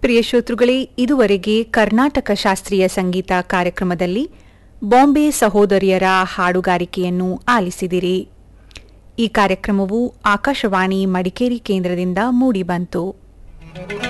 ಪ್ರಿಯ ಶ್ರೋತೃಗಳೇ, ಇದುವರೆಗೆ ಕರ್ನಾಟಕ ಶಾಸ್ತ್ರೀಯ ಸಂಗೀತ ಕಾರ್ಯಕ್ರಮದಲ್ಲಿ ಬಾಂಬೆ ಸಹೋದರಿಯರ ಹಾಡುಗಾರಿಕೆಯನ್ನು ಆಲಿಸಿದಿರಿ. ಈ ಕಾರ್ಯಕ್ರಮವು ಆಕಾಶವಾಣಿ ಮಡಿಕೇರಿ ಕೇಂದ್ರದಿಂದ ಮೂಡಿಬಂತು.